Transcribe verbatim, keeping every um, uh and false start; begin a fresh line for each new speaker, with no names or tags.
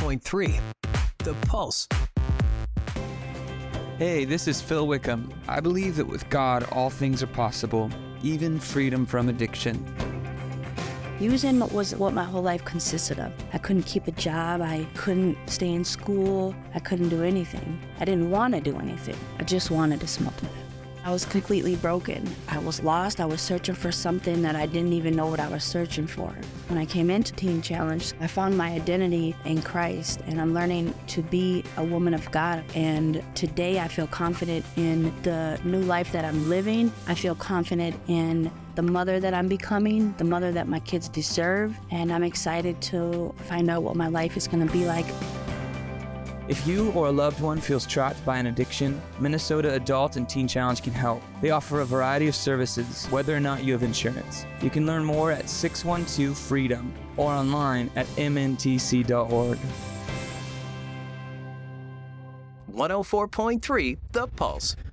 point three The Pulse.
Hey, this is Phil Wickham. I believe that with God, all things are possible, even freedom from addiction.
Using was what my whole life consisted of. I couldn't keep a job. I couldn't stay in school. I couldn't do anything. I didn't want to do anything. I just wanted to smoke. I was completely broken. I was lost. I was searching for something that I didn't even know what I was searching for. When I came into Teen Challenge, I found my identity in Christ, and I'm learning to be a woman of God. And today I feel confident in the new life that I'm living. I feel confident in the mother that I'm becoming, the mother that my kids deserve, and I'm excited to find out what my life is going to be like.
If you or a loved one feels trapped by an addiction, Minnesota Adult and Teen Challenge can help. They offer a variety of services, whether or not you have insurance. You can learn more at six one two freedom or online at m n t c dot org.
one oh four point three The Pulse.